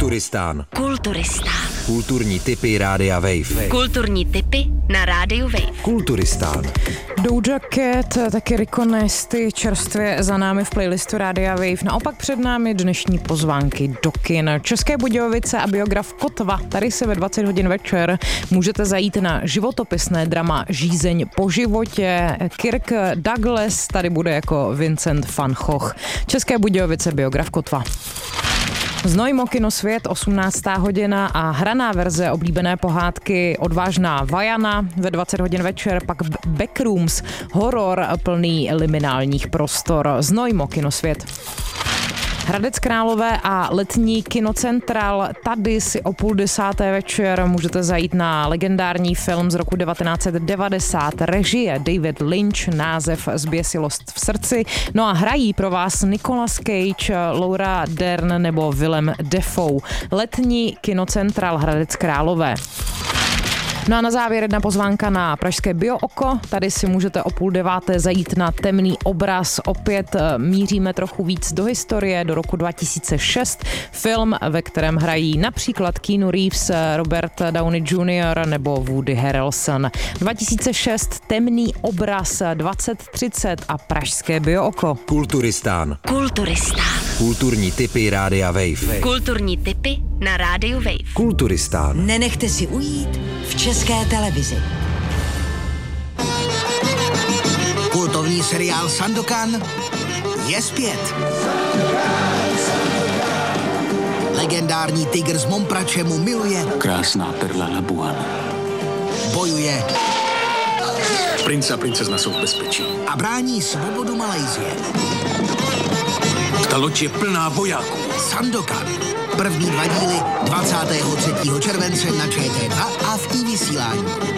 Kulturistán. Kulturistán. Kulturní tipy Rádia Wave. Kulturní tipy na Rádiu Wave. Kulturistán. Doja Cat, taky Rico Nasty, čerstvě za námi v playlistu Rádia Wave. Naopak před námi dnešní pozvánky do kin. České Budějovice a biograf Kotva. Tady se ve 20 hodin večer můžete zajít na životopisné drama Žízeň po životě. Kirk Douglas tady bude jako Vincent van Gogh. České Budějovice, biograf Kotva. Znojmo Kinosvět, 18. hodina a hraná verze oblíbené pohádky Odvážná Vajana. Ve 20 hodin večer pak Backrooms, horor plný liminálních prostor. Znojmo Kinosvět. Hradec Králové a letní kinocentral. Tady si o 9:30 večer můžete zajít na legendární film z roku 1990. Režie David Lynch, název Zběsilost v srdci. No a hrají pro vás Nicolas Cage, Laura Dern nebo Willem Dafoe. Letní kinocentral Hradec Králové. No a na závěr jedna pozvánka na pražské Bio Oko. Tady si můžete o 8:30 zajít na Temný obraz. Opět míříme trochu víc do historie, do roku 2006. Film, ve kterém hrají například Keanu Reeves, Robert Downey Jr. nebo Woody Harrelson. 2006, Temný obraz, 2030 a pražské Bio Oko. Kulturistán. Kulturistán. Kulturní tipy Rádia Wave. Kulturní tipy na Rádiu Wave. Kulturistán. Nenechte si ujít v České televizi. Kultovní seriál Sandokan je zpět. Legendární tygr z Momprače mu miluje. Krásná perla Labuan. Bojuje. Princ a princezna jsou v bezpečí. A brání svobodu Malajsie. Ta loď je plná vojáků. Sandokan. První 2 díly 23. července na ČT2 a v iVysílání.